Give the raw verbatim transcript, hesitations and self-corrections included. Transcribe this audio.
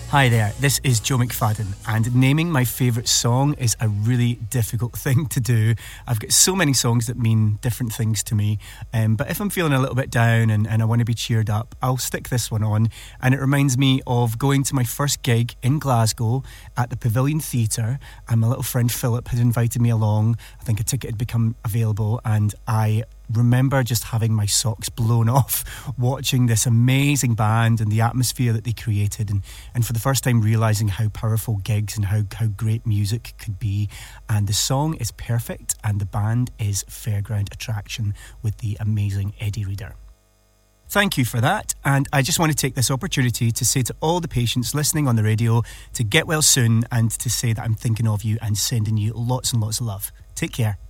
Hi there, this is Joe McFadden, and naming my favourite song is a really difficult thing to do. I've got so many songs that mean different things to me, um, but if I'm feeling a little bit down and, and I want to be cheered up, I'll stick this one on, and it reminds me of going to my first gig in Glasgow at the Pavilion Theatre, and my little friend Philip had invited me along. I think a ticket had become available, and I remember just having my socks blown off watching this amazing band and the atmosphere that they created, and, and for the first time realising how powerful gigs and how, how great music could be. And the song is perfect and the band is Fairground Attraction with the amazing Eddie Reader. Thank you for that, and I just want to take this opportunity to say to all the patients listening on the radio to get well soon, and to say that I'm thinking of you and sending you lots and lots of love. Take care.